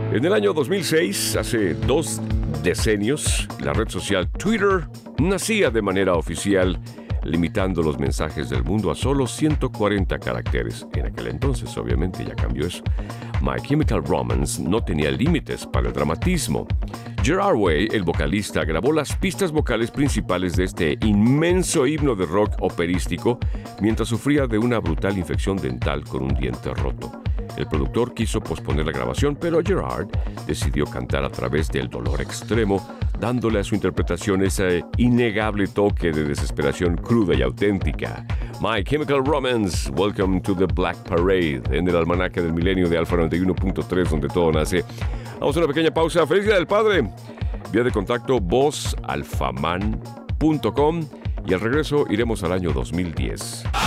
En el año 2006, hace 2 decenios, la red social Twitter nacía de manera oficial, limitando los mensajes del mundo a solo 140 caracteres. En aquel entonces, obviamente, ya cambió eso. My Chemical Romance no tenía límites para el dramatismo. Gerard Way, el vocalista, grabó las pistas vocales principales de este inmenso himno de rock operístico mientras sufría de una brutal infección dental con un diente roto. El productor quiso posponer la grabación, pero Gerard decidió cantar a través del dolor extremo, dándole a su interpretación ese innegable toque de desesperación cruda y auténtica. My Chemical Romance, Welcome to the Black Parade, en el almanaque del milenio de Alfa 91.3, donde todo nace. Vamos a una pequeña pausa. ¡Feliz Día del Padre! Vía de contacto vozalfaman.com y al regreso iremos al año 2010.